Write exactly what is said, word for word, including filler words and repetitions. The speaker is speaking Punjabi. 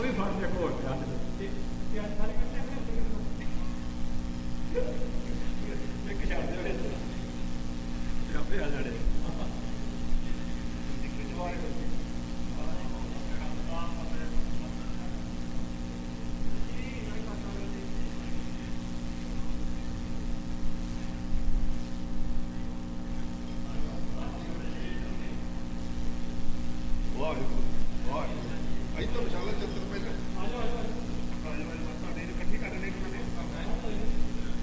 ਸਾਡੇ ਕੋਲ ਤੇ ਅੱਜ ਸਾਰੇ ਕੱਟੇ ਇੱਕ ਸ਼ਬਦ ਵਿੱਚ ਰੱਬੇ ਆ ਸਾਡੇ